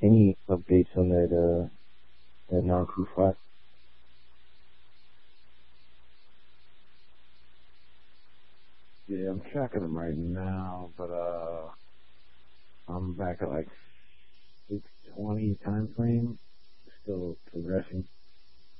any updates on that non-crew fight? Yeah, I'm tracking them right now, but I'm back at like 6:20 time frame, still progressing.